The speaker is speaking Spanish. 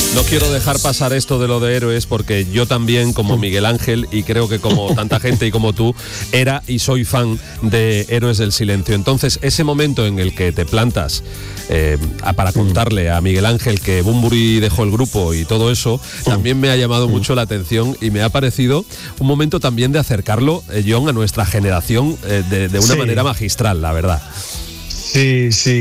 No quiero dejar pasar esto de lo de Héroes porque yo también, como Miguel Ángel, y creo que como tanta gente y como tú, era y soy fan de Héroes del Silencio. Entonces, ese momento en el que te plantas para contarle a Miguel Ángel que Bunbury dejó el grupo y todo eso, también me ha llamado mucho la atención y me ha parecido un momento también de acercarlo, John, a nuestra generación de una manera magistral, la verdad. Sí, sí.